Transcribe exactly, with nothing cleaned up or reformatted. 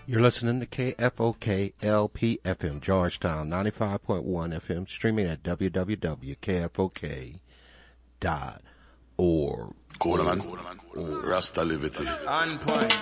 You're listening to K F O K L P F M, Georgetown, ninety-five point one F M, streaming at w w w dot k f o k dot org. Kodaman, Rasta Livity. On point.